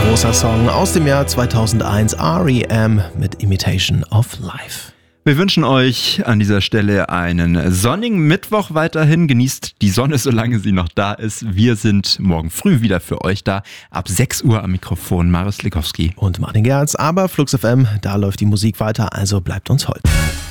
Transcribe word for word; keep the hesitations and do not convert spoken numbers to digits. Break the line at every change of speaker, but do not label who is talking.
Großer Song aus dem Jahr zweitausendeins, R E M mit Imitation of Life.
Wir wünschen euch an dieser Stelle einen sonnigen Mittwoch weiterhin. Genießt die Sonne, solange sie noch da ist. Wir sind morgen früh wieder für euch da. Ab sechs Uhr am Mikrofon Marius Likowski
und Martin Gerz. Aber Flux F M, da läuft die Musik weiter, also bleibt uns hold.